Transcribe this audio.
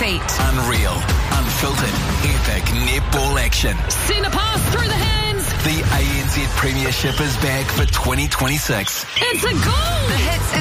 feet. Unreal, unfiltered, epic netball action. Send a pass through the hands. The ANZ Premiership is back for 2026. It's a goal. The Hits is